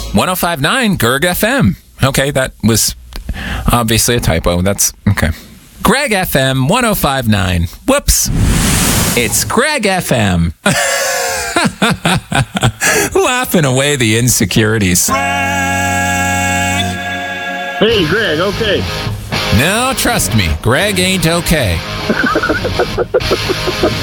105.9 Gerg FM. Okay, that was obviously a typo. That's okay. Greg FM 105.9. Whoops. It's Greg FM. Laughing away the insecurities. Hey, Greg, okay. No, trust me, Greg ain't okay.